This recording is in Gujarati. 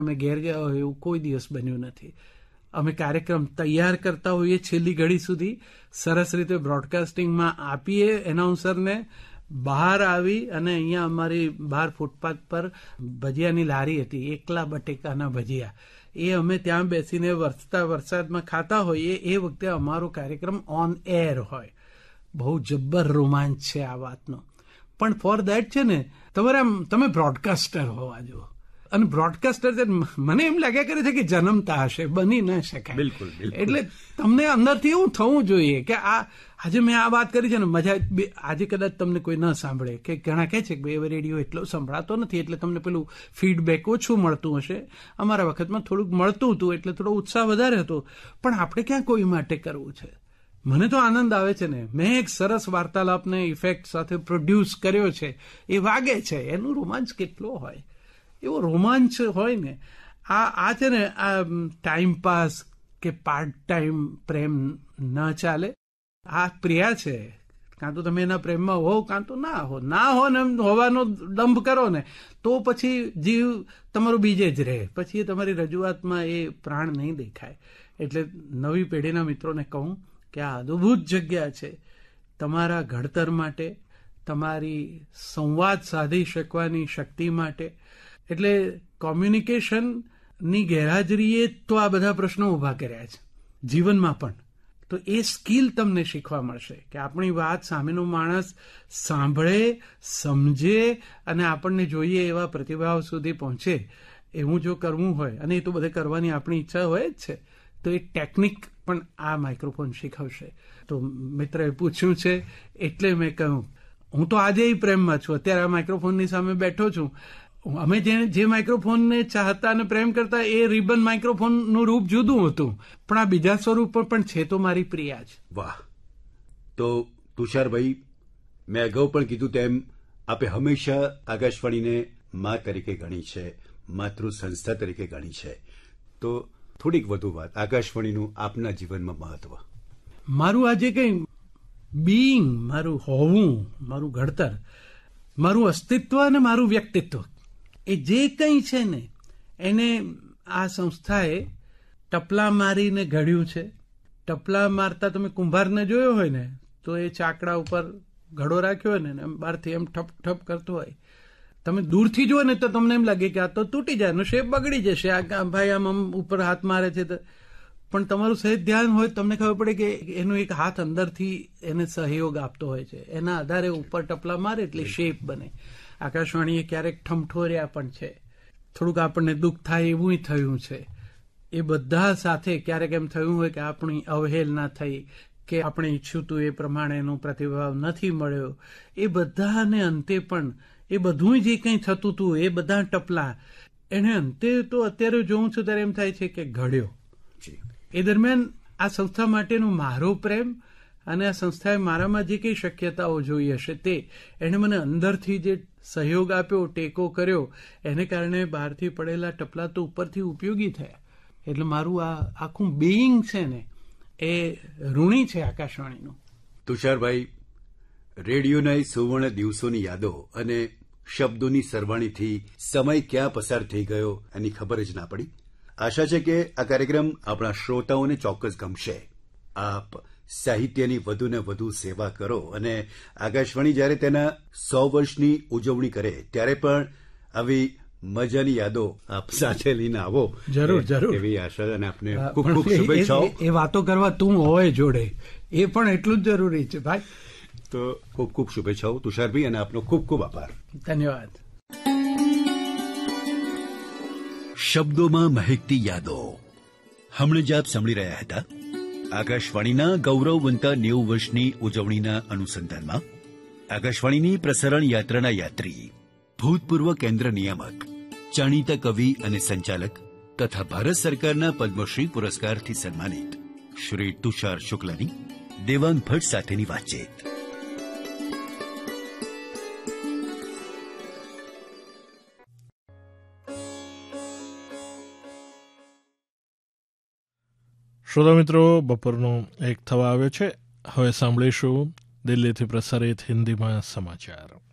અમે ઘેર ગયા હોય એવું કોઈ દિવસ બન્યું નથી. અમે કાર્યક્રમ તૈયાર કરતા હોઈએ છેલ્લી ઘડી સુધી, સરસ રીતે બ્રોડકાસ્ટિંગમાં આપીએ એનાઉન્સરને, બહાર આવી અને અહીંયા અમારી બહાર ફૂટપાથ પર ભજીયાની લારી હતી, એકલા બટેકાના ભજીયા, એ અમે ત્યાં બેસીને વરસતા વરસાદમાં ખાતા હોઈએ. એ વખતે અમારો કાર્યક્રમ ઓન એર હોય. બહુ જબ્બર રોમાંચ છે આ વાતનો. પણ ફોર દેટ છે ને તમે બ્રોડકાસ્ટર હોવા જો. અને બ્રોડકાસ્ટર મને એમ લાગ્યા કરે છે કે જન્મતા હશે, બની ન શકાય. બિલકુલ. એટલે તમને અંદરથી એવું થવું જોઈએ કે આજે મેં આ વાત કરી છે ને, મજા આજે કદાચ તમને કોઈ ન સાંભળે, કે ઘણા કહે છે કે રેડિયો એટલો સંભળાતો નથી એટલે તમને પેલું ફીડબેક ઓછું મળતું હશે. અમારા વખતમાં થોડુંક મળતું હતું એટલે થોડો ઉત્સાહ વધારે હતો. પણ આપણે ક્યાં કોઈ માટે કરવું છે? મને તો આનંદ આવે છે ને. મેં એક સરસ વાર્તાલાપને ઇફેક્ટ સાથે પ્રોડ્યુસ કર્યો છે, એ વાગે છે, એનું રોમાંચ કેટલો હોય, એવો રોમાંચ હોય ને. આ છે ને, આ ટાઈમ પાસ કે પાર્ટ ટાઈમ પ્રેમ ન ચાલે. આ પ્રિયા છે, કાં તો તમે એના પ્રેમમાં હો કાં તો ના હો ને હોવાનો દંભ કરો ને તો પછી જીવ તમારો બીજે જ રહે, પછી તમારી રજૂઆતમાં એ પ્રાણ નહીં દેખાય. એટલે નવી પેઢીના મિત્રોને કહું કે આ અદ્ભુત જગ્યા છે તમારા ઘડતર માટે, તમારી સંવાદ સાધી શકવાની શક્તિ માટે. એટલે કોમ્યુનિકેશનની ગેરહાજરીએ તો આ બધા પ્રશ્નો ઊભા કર્યા છે જીવનમાં પણ. તો એ સ્કિલ તમને શીખવા મળશે કે આપણી વાત સામેનો માણસ સાંભળે, સમજે અને આપણને જોઈએ એવા પ્રતિભાવ સુધી પહોંચે. એવું જો કરવું હોય, અને એ તો બધે કરવાની આપણી ઈચ્છા હોય જ છે, તો એ ટેકનિક પણ આ માઇક્રોફોન શીખવશે. તો મિત્રએ પૂછ્યું છે એટલે મેં કહ્યું, હું તો આજે પ્રેમમાં છું. અત્યારે આ માઇક્રોફોનની સામે બેઠો છું. અમે જે માઇક્રોફોનને ચાહતા અને પ્રેમ કરતા, એ રિબન માઇક્રોફોનનું રૂપ જુદું હતું, પણ આ બીજા સ્વરૂપ પણ છે તો મારી પ્રિયા જ. વાહ. તો તુષારભાઈ, મેં અગાઉ પણ કીધું તેમ આપે હંમેશા આકાશવાણીને મા તરીકે ગણી છે, માતૃ સંસ્થા તરીકે ગણી છે. તો થોડીક વધુ વાત, આકાશવાણીનું આપના જીવનમાં મહત્વ. મારું આજે કંઈ બીઈંગ, મારું હોવું, મારું ઘડતર, મારું અસ્તિત્વ અને મારું વ્યક્તિત્વ, એ જે કંઈ છે ને એને આ સંસ્થાએ ટપલા મારીને ઘડ્યું છે. ટપલા મારતા તમે કુંભારને જોયો હોય ને તો એ ચાકડા ઉપર ઘડો રાખ્યો હોય ને બહારથી એમ ઠપ ઠપ કરતો હોય. તમે દૂરથી જુઓ ને તો તમને એમ લાગે કે આ તો તૂટી જાય, એનો શેપ બગડી જશે, આ ભાઈ આમ ઉપર હાથ મારે છે. પણ તમારું સહેજ ધ્યાન હોય તમને ખબર પડે કે એનો એક હાથ અંદરથી એને સહયોગ આપતો હોય છે. એના આધારે ઉપર ટપલા મારે એટલે શેપ બને. આકાશવાણીએ ક્યારેક ઠમઠોર્યા પણ છે, થોડુંક આપણને દુઃખ થાય એવું થયું છે. એ બધા સાથે ક્યારેક એમ થયું હોય કે આપણી અવહેલના થઈ, કે આપણે ઈચ્છ્યું હતું એ પ્રમાણેનો પ્રતિભાવ નથી મળ્યો. એ બધાને અંતે પણ એ બધું જે કંઈ થતું હતું, એ બધા ટપલા એને અંતે તો અત્યારે જોઉં છું ત્યારે એમ થાય છે કે ઘડ્યો. એ દરમિયાન આ સંસ્થા માટેનો મારો પ્રેમ અને આ સંસ્થાએ મારામાં જે કંઈ શક્યતાઓ જોઈ હશે તે, એણે મને અંદરથી જે સહયોગ આપ્યો, ટેકો કર્યો, એને કારણે બહારથી પડેલા ટપલા તો ઉપરથી ઉપયોગી થયા. એટલે મારું આ આખું બીઈંગ છે ને એ ઋણી છે આકાશવાણીનું. તુષારભાઈ, રેડિયોના સુવર્ણ દિવસોની યાદો અને શબ્દોની સરવાણીથી સમય ક્યાં પસાર થઈ ગયો એની ખબર જ ના પડી. આશા છે કે આ કાર્યક્રમ આપણા શ્રોતાઓને ચોક્કસ ગમશે. આપ સાહિત્યની વધુ ને વધુ સેવા કરો અને આકાશવાણી જ્યારે તેના 100 વર્ષની ઉજવણી કરે ત્યારે પણ આવી મજાની યાદો આપ સાથે લઈને આવો. જરૂર જરૂર, એવી આશા અને આપને ખૂબ ખૂબ શુભેચ્છાઓ. એ વાતો કરવા તું હોય જોડે, એ પણ એટલું જ જરૂરી છે ભાઈ. તો ખૂબ ખૂબ શુભેચ્છાઓ તુષારભાઈ, અને આપનો ખૂબ ખૂબ આભાર. ધન્યવાદ. શબ્દોમાં મહેકતી યાદો. હમણાં જ આપ સાંભળી રહ્યા હતા આકાશવાણીના ગૌરવવંતા 90 વર્ષની ઉજવણીના અનુસંધાનમાં આકાશવાણીની પ્રસારણ યાત્રાના યાત્રી, ભૂતપૂર્વ કેન્દ્ર નિયામક, જાણીતા કવિ અને સંચાલક તથા ભારત સરકારના પદ્મશ્રી પુરસ્કારથી સન્માનિત શ્રી તુષાર શુક્લાની દેવાંગ ભટ્ટ સાથેની વાતચીત. શ્રોતા મિત્રો, બપોરનો 1 થવા આવ્યો છે. હવે સાંભળીશું દિલ્હીથી પ્રસારિત હિન્દીમાં સમાચાર.